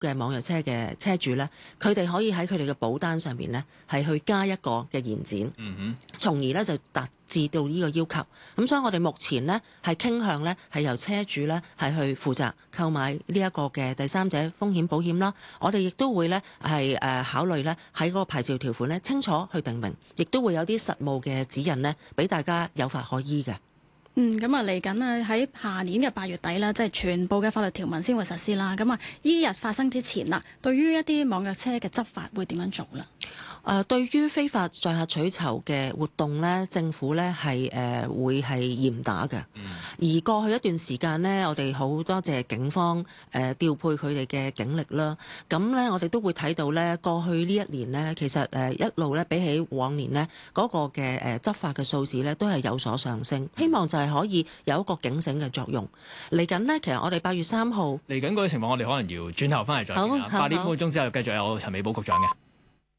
嘅網約車嘅車主咧，佢哋可以喺佢哋嘅保單上邊咧係去加一個嘅延展，從而咧就達至到呢個要求。咁所以我哋目前咧係傾向咧係由車主咧係去負責購買呢一個嘅第三者風險保險啦。我哋亦都會咧係考慮咧喺嗰個牌照條款咧清楚去定明，亦都會有啲實務嘅指引咧俾大家有法可依嘅。 咁啊嚟緊啊喺下年嘅8月底啦，即係全部嘅法律條文先會實施啦。咁啊，依日發生之前啦，對於一啲網約車嘅執法會點樣做啦？ 對於非法載客取酬嘅活動咧，政府咧係會係嚴打嘅。而過去一段時間呢，我哋好多謝警方調配佢哋嘅警力啦。咁咧，我哋都會睇到咧，過去呢一年呢，其實一路咧比起往年呢，嗰個嘅執法嘅數字咧都係有所上升。希望就係可以有一個警醒嘅作用。嚟緊呢，其實我哋8月3號嚟緊嗰啲情況，我哋可能要轉頭翻嚟再見啦。8點半鐘之後繼續有陳美寶局長嘅。